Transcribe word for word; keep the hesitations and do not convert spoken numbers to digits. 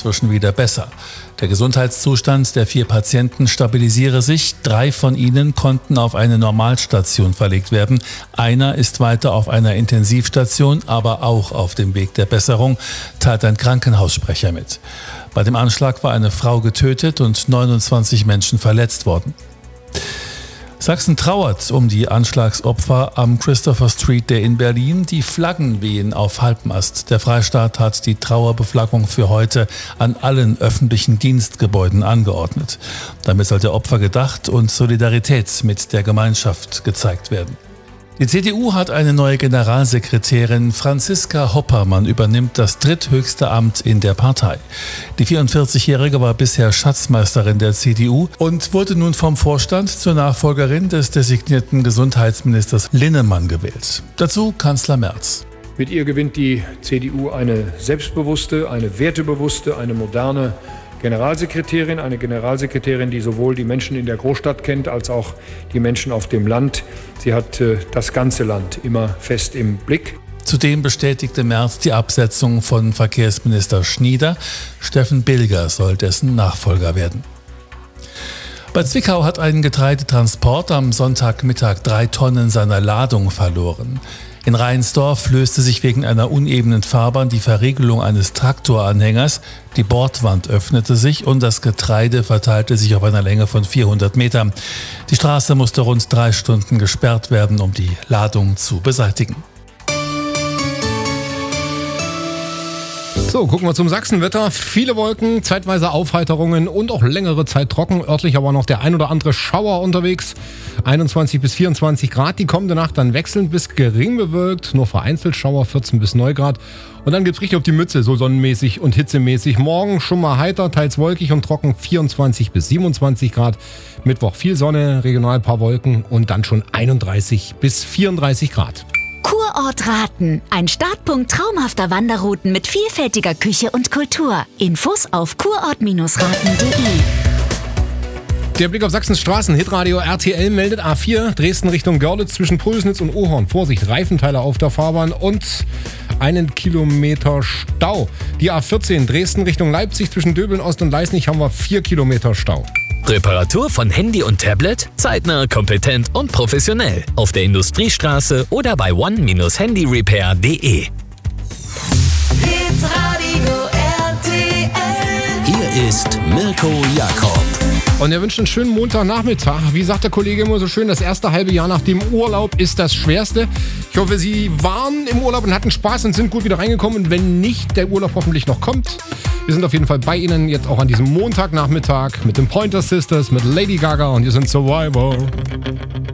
inzwischen wieder besser. Der Gesundheitszustand der vier Patienten stabilisiere sich. Drei von ihnen konnten auf eine Normalstation verlegt werden. Einer ist weiter auf einer Intensivstation, aber auch auf dem Weg der Besserung, teilt ein Krankenhaussprecher mit. Bei dem Anschlag war eine Frau getötet und neunundzwanzig Menschen verletzt worden. Sachsen trauert um die Anschlagsopfer am Christopher Street Day in Berlin. Die Flaggen wehen auf Halbmast. Der Freistaat hat die Trauerbeflaggung für heute an allen öffentlichen Dienstgebäuden angeordnet. Damit soll der Opfer gedacht und Solidarität mit der Gemeinschaft gezeigt werden. Die C D U hat eine neue Generalsekretärin. Franziska Hoppermann übernimmt das dritthöchste Amt in der Partei. Die vierundvierzigjährige war bisher Schatzmeisterin der C D U und wurde nun vom Vorstand zur Nachfolgerin des designierten Gesundheitsministers Linnemann gewählt. Dazu Kanzler Merz. Mit ihr gewinnt die C D U eine selbstbewusste, eine wertebewusste, eine moderne Generalsekretärin, eine Generalsekretärin, die sowohl die Menschen in der Großstadt kennt, als auch die Menschen auf dem Land. Sie hat äh, das ganze Land immer fest im Blick. Zudem bestätigte Merz die Absetzung von Verkehrsminister Schnieder. Steffen Bilger soll dessen Nachfolger werden. Bei Zwickau hat ein Getreidetransport am Sonntagmittag drei Tonnen seiner Ladung verloren. In Reinsdorf löste sich wegen einer unebenen Fahrbahn die Verriegelung eines Traktoranhängers. Die Bordwand öffnete sich und das Getreide verteilte sich auf einer Länge von vierhundert Metern. Die Straße musste rund drei Stunden gesperrt werden, um die Ladung zu beseitigen. So, gucken wir zum Sachsenwetter. Viele Wolken, zeitweise Aufheiterungen und auch längere Zeit trocken. Örtlich aber noch der ein oder andere Schauer unterwegs. einundzwanzig bis vierundzwanzig Grad. Die kommende Nacht dann wechselnd bis gering bewölkt. Nur vereinzelt Schauer, vierzehn bis neun Grad. Und dann gibt's richtig auf die Mütze, so sonnenmäßig und hitzemäßig. Morgen schon mal heiter, teils wolkig und trocken, vierundzwanzig bis siebenundzwanzig Grad. Mittwoch viel Sonne, regional ein paar Wolken und dann schon einunddreißig bis vierunddreißig Grad. Kurort Raten. Ein Startpunkt traumhafter Wanderrouten mit vielfältiger Küche und Kultur. Infos auf kurort raten punkt de. Der Blick auf Sachsens Straßen. Hitradio R T L meldet A vier, Dresden Richtung Görlitz zwischen Pulsnitz und Ohorn. Vorsicht, Reifenteile auf der Fahrbahn und einen Kilometer Stau. Die A vierzehn, Dresden Richtung Leipzig zwischen Döbeln Ost und Leisnig haben wir vier Kilometer Stau. Reparatur von Handy und Tablet? Zeitnah, kompetent und professionell. Auf der Industriestraße oder bei one dash handy repair punkt de. Hier ist Mirko Jakob. Und er wünscht einen schönen Montagnachmittag. Wie sagt der Kollege immer so schön, das erste halbe Jahr nach dem Urlaub ist das schwerste. Ich hoffe, Sie waren im Urlaub und hatten Spaß und sind gut wieder reingekommen. Und wenn nicht, der Urlaub hoffentlich noch kommt. Wir sind auf jeden Fall bei Ihnen jetzt auch an diesem Montagnachmittag mit den Pointer Sisters, mit Lady Gaga und hier sind Survivor.